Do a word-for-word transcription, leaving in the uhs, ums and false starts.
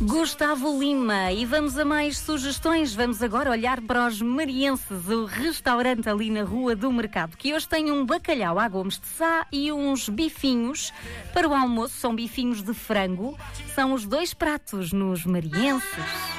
Gustavo Lima. E vamos a mais sugestões. Vamos agora olhar para os Marienses, o restaurante ali na Rua do Mercado, que hoje tem um bacalhau à Gomes de Sá e uns bifinhos para o almoço. São bifinhos de frango. São os dois pratos nos Marienses.